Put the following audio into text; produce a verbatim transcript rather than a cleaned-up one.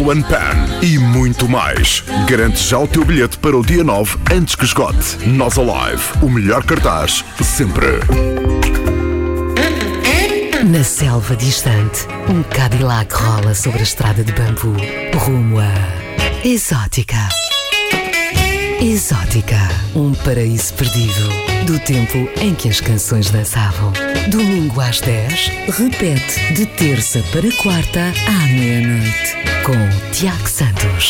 One Pan e muito mais. Garante já o teu bilhete para o dia nove antes que esgote. Nós Alive, o melhor cartaz sempre. Na selva distante, um Cadillac rola sobre a estrada de bambu, rumo a Exótica. Exótica, um paraíso perdido, do tempo em que as canções dançavam. Domingo às dez, repete de terça para quarta à meia-noite, com Tiago Santos.